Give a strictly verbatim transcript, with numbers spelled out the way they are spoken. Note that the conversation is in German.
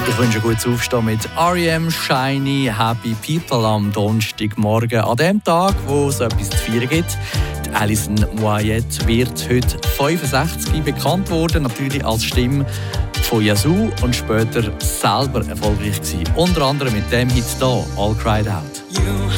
Ich wünsche ein gutes Aufstehen mit R E M Shiny Happy People am Donnerstagmorgen. An dem Tag, wo es etwas zu feiern gibt. Die Alison Moyet wird heute fünfundsechzig bekannt worden, natürlich als Stimme von Yazoo und später selber erfolgreich gewesen. Unter anderem mit dem Hit hier, All Cried Out. You